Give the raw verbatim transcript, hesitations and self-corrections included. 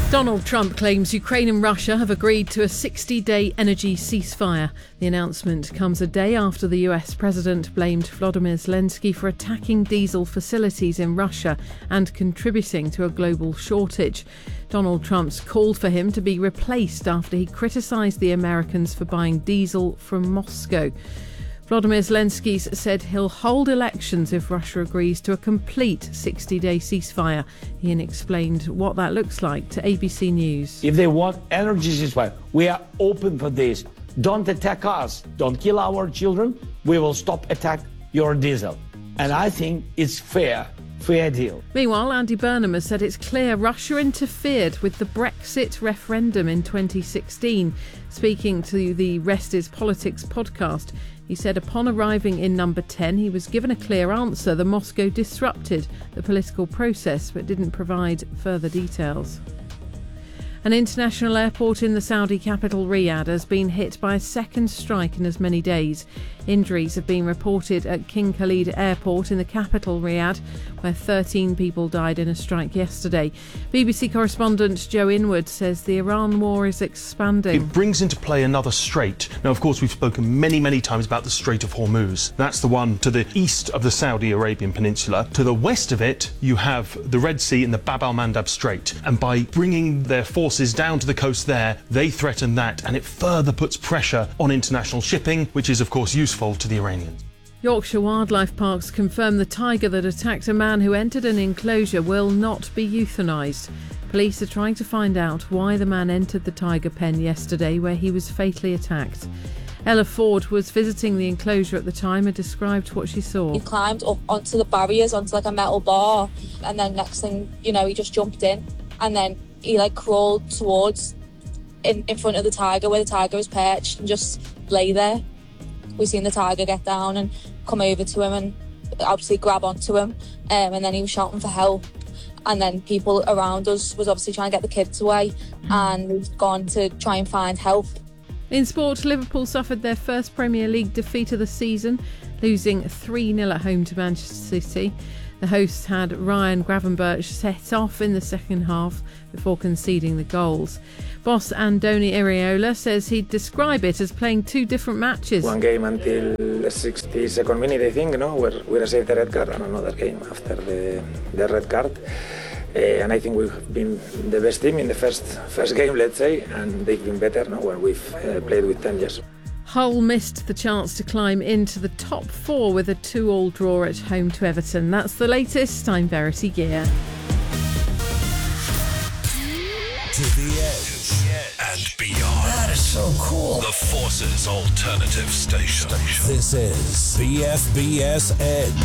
Donald Trump claims Ukraine and Russia have agreed to a sixty-day energy ceasefire. The announcement comes a day after the U S president blamed Volodymyr Zelensky for attacking diesel facilities in Russia and contributing to a global shortage. Donald Trump's called for him to be replaced after he criticised the Americans for buying diesel from Moscow. Volodymyr Zelensky said he'll hold elections if Russia agrees to a complete sixty-day ceasefire. Ian explained what that looks like to A B C News. If they want energy ceasefire, we are open for this. Don't attack us. Don't kill our children. We will stop attack your diesel. And I think it's fair. Fair deal. Meanwhile, Andy Burnham has said it's clear Russia interfered with the Brexit referendum in twenty sixteen. Speaking to the Rest is Politics podcast, he said upon arriving in number ten, he was given a clear answer. The Moscow disrupted the political process but didn't provide further details. An international airport in the Saudi capital Riyadh has been hit by a second strike in as many days. Injuries have been reported at King Khalid Airport in the capital Riyadh, where thirteen people died in a strike yesterday. B B C correspondent Joe Inwood says the Iran war is expanding. It brings into play another strait. Now, of course, we've spoken many, many times about the Strait of Hormuz. That's the one to the east of the Saudi Arabian Peninsula. To the west of it, you have the Red Sea and the Bab al-Mandab Strait. And by bringing their forces down to the coast there, they threaten that, and it further puts pressure on international shipping, which is, of course, useful to the Iranians. Yorkshire Wildlife Parks confirm the tiger that attacked a man who entered an enclosure will not be euthanised. Police are trying to find out why the man entered the tiger pen yesterday, where he was fatally attacked. Ella Ford was visiting the enclosure at the time and described what she saw. He climbed up onto the barriers, onto like a metal bar, and then next thing you know, he just jumped in, and then he like crawled towards in, in front of the tiger where the tiger was perched and just lay there. We seen the tiger get down and come over to him and obviously grab onto him, um, and then he was shouting for help. And then people around us was obviously trying to get the kids away, and we've gone to try and find help. In sport, Liverpool suffered their first Premier League defeat of the season, losing three nil at home to Manchester City. The hosts had Ryan Gravenberch set off in the second half before conceding the goals. Boss Andoni Iraola says he'd describe it as playing two different matches. One game until the sixty-second minute, I think, no, where we received the red card, and another game after the, the red card. Uh, and I think we've been the best team in the first first game, let's say, and they've been better now when we've uh, played with ten years. Hull missed the chance to climb into the top four with a two-all draw at home to Everton. That's the latest. I'm Verity Gear. To the edge and beyond. That is so cool. The Forces Alternative Station. This is B F B S Edge.